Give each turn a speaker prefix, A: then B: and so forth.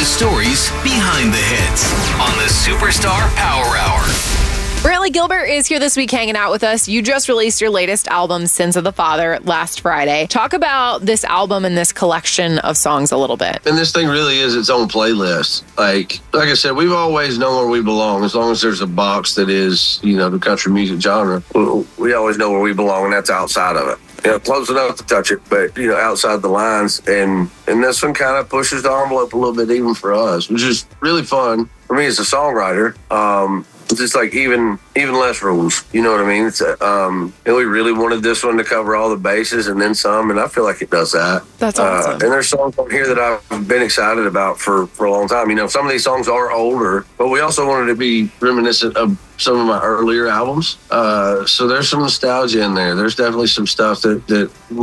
A: the stories behind the hits on the Superstar Power Hour.
B: Brantley Gilbert is here this week hanging out with us. You just released your latest album, Sins of the Father, last Friday. Talk about this album and this collection of songs a little bit.
C: And this thing really is its own playlist. Like I said, we've always known where we belong. As long as there's a box that is, the country music genre, we always know where we belong, and that's outside of it. Close enough to touch it, but, outside the lines. And this one kind of pushes the envelope a little bit even for us, which is really fun. For me as a songwriter, it's just like even less rules. You know what I mean? It's and we really wanted this one to cover all the bases and then some, and I feel like it does that.
B: That's awesome.
C: And there's songs on here that I've been excited about for a long time. Some of these songs are older, but we also wanted to be reminiscent of some of my earlier albums. So there's some nostalgia in there. There's definitely some stuff that